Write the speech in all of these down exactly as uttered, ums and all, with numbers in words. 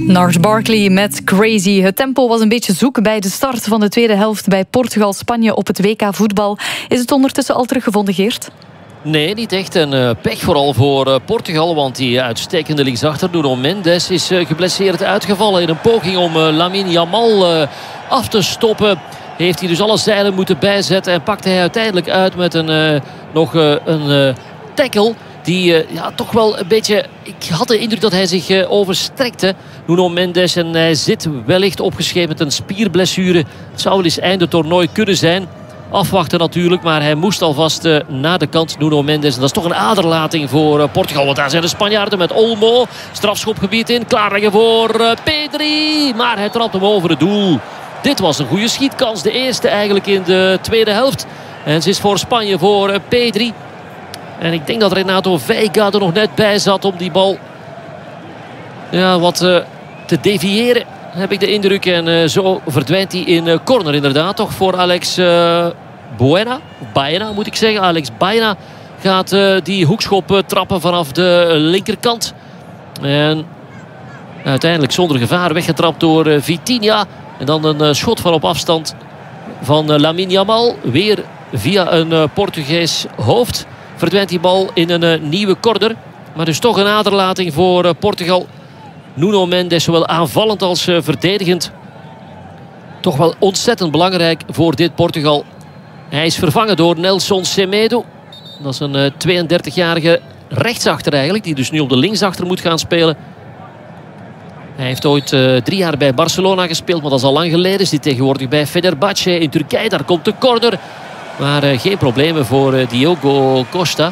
Gnarls Barkley met Crazy. Het tempo was een beetje zoek bij de start van de tweede helft bij Portugal-Spanje op het W K voetbal. Is het ondertussen al teruggevonden, Geert? Nee, niet echt. En uh, pech vooral voor uh, Portugal. Want die uitstekende linksachter, Nuno Mendes, is uh, geblesseerd uitgevallen. In een poging om uh, Lamine Yamal uh, af te stoppen. Heeft hij dus alle zeilen moeten bijzetten. En pakte hij uiteindelijk uit met een, uh, nog uh, een uh, tackle. Die uh, ja, toch wel een beetje... Ik had de indruk dat hij zich uh, overstrekte. Nuno Mendes. En hij zit wellicht opgeschreven met een spierblessure. Het zou wel eens einde toernooi kunnen zijn. Afwachten natuurlijk, maar hij moest alvast uh, naar de kant, Nuno Mendes. En dat is toch een aderlating voor uh, Portugal. Want daar zijn de Spanjaarden met Olmo. Strafschopgebied in, klaarleggen voor uh, Pedri. Maar hij trapt hem over het doel. Dit was een goede schietkans. De eerste eigenlijk in de tweede helft. En ze is voor Spanje voor uh, Pedri. En ik denk dat Renato Veiga er nog net bij zat om die bal ja, wat uh, te deviëren. Heb ik de indruk. En uh, zo verdwijnt hij in uh, corner inderdaad. Toch voor Alex uh, Buena. Baena moet ik zeggen. Alex Baena gaat uh, die hoekschop uh, trappen vanaf de linkerkant. En uiteindelijk zonder gevaar weggetrapt door uh, Vitinha. En dan een uh, schot van op afstand van uh, Lamine Yamal. Weer via een uh, Portugees hoofd verdwijnt die bal in een uh, nieuwe corner. Maar dus toch een aderlating voor uh, Portugal. Nuno Mendes, zowel aanvallend als uh, verdedigend. Toch wel ontzettend belangrijk voor dit Portugal. Hij is vervangen door Nelson Semedo. Dat is een uh, tweeëndertigjarige rechtsachter eigenlijk. Die dus nu op de linksachter moet gaan spelen. Hij heeft ooit uh, drie jaar bij Barcelona gespeeld. Maar dat is al lang geleden. Zit tegenwoordig bij Fenerbahce in Turkije. Daar komt de corner. Maar uh, geen problemen voor uh, Diogo Costa.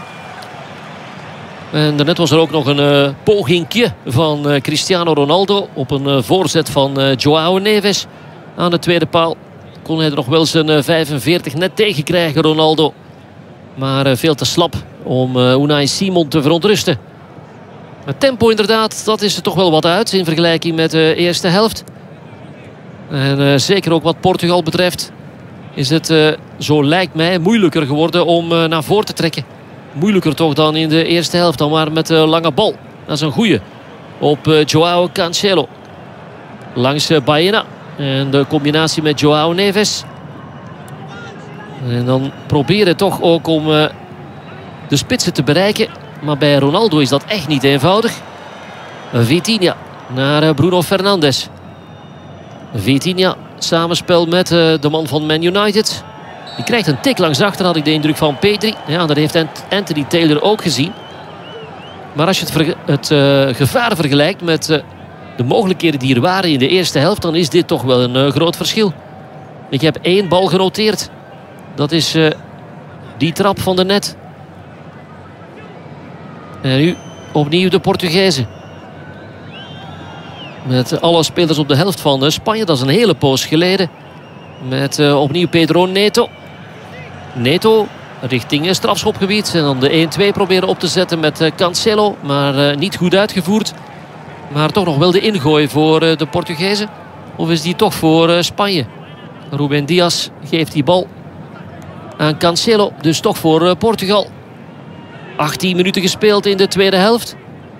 En daarnet was er ook nog een uh, pogingje van uh, Cristiano Ronaldo. Op een uh, voorzet van uh, João Neves. Aan de tweede paal kon hij er nog wel zijn uh, vijfenveertig net tegen krijgen, Ronaldo. Maar uh, veel te slap om uh, Unai Simon te verontrusten. Het tempo inderdaad, dat is er toch wel wat uit in vergelijking met de eerste helft. En uh, zeker ook wat Portugal betreft is het, uh, zo lijkt mij, moeilijker geworden om uh, naar voren te trekken. Moeilijker toch dan in de eerste helft. Dan maar met de lange bal. Dat is een goeie. Op uh, João Cancelo. Langs uh, Baena. En de combinatie met João Neves. En dan proberen toch ook om uh, de spitsen te bereiken. Maar bij Ronaldo is dat echt niet eenvoudig. Vitinha naar uh, Bruno Fernandes. Vitinha. Samenspel met uh, de man van Man United. Die krijgt een tik langs achter, had ik de indruk van Pedri. Ja, dat heeft Anthony Taylor ook gezien. Maar als je het, ver het uh, gevaar vergelijkt met uh, de mogelijkheden die er waren in de eerste helft, dan is dit toch wel een uh, groot verschil. Ik heb één bal genoteerd. Dat is uh, die trap van de net. En nu opnieuw de Portugezen. Met alle spelers op de helft van uh, Spanje. Dat is een hele poos geleden. Met uh, opnieuw Pedro Neto. Neto richting strafschopgebied. En dan de één-twee proberen op te zetten met uh, Cancelo. Maar uh, niet goed uitgevoerd. Maar toch nog wel de ingooi voor uh, de Portugezen. Of is die toch voor uh, Spanje? Ruben Dias geeft die bal aan Cancelo. Dus toch voor uh, Portugal. achttien minuten gespeeld in de tweede helft.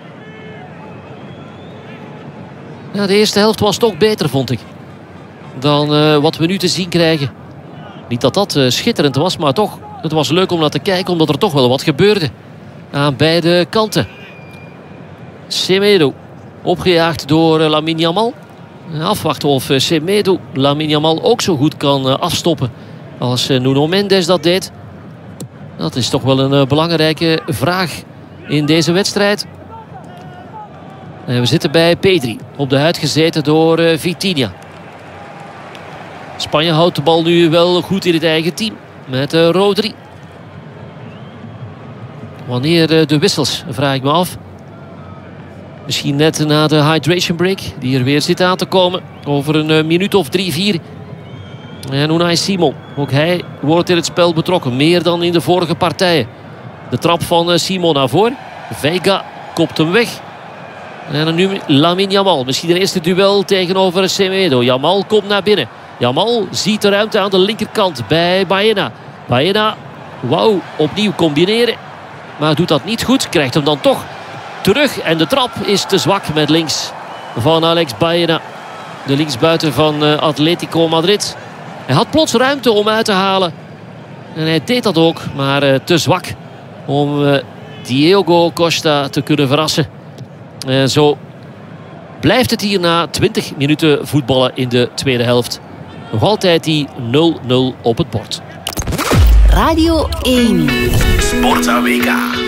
Ja, de eerste helft was toch beter, vond ik. Dan uh, wat we nu te zien krijgen. Niet dat dat uh, schitterend was, maar toch. Het was leuk om naar te kijken, omdat er toch wel wat gebeurde. Aan beide kanten. Semedo. Opgejaagd door uh, Lamine Yamal. Afwachten of uh, Semedo Lamine Yamal ook zo goed kan uh, afstoppen als uh, Nuno Mendes dat deed. Dat is toch wel een uh, belangrijke vraag in deze wedstrijd. En we zitten bij Pedri. Op de huid gezeten door uh, Vitinha. Spanje houdt de bal nu wel goed in het eigen team. Met uh, Rodri. Wanneer uh, de wissels, vraag ik me af. Misschien net na de hydration break. Die er weer zit aan te komen. Over een uh, minuut of drie, vier. En Unai Simon. Ook hij wordt in het spel betrokken. Meer dan in de vorige partijen. De trap van uh, Simon naar voren. Veiga kopt hem weg. En dan nu Lamine Yamal. Misschien een eerste duel tegenover Semedo. Yamal komt naar binnen. Yamal ziet de ruimte aan de linkerkant bij Baena. Baena, wauw, opnieuw combineren. Maar doet dat niet goed. Krijgt hem dan toch terug. En de trap is te zwak met links. van Alex Baena. De linksbuiten van uh, Atletico Madrid. Hij had plots ruimte om uit te halen. En hij deed dat ook, maar uh, te zwak om uh, Diogo Costa te kunnen verrassen. Uh, zo blijft het hier na twintig minuten voetballen in de tweede helft. Nog altijd die nul nul op het bord. Radio één. Sportza W K.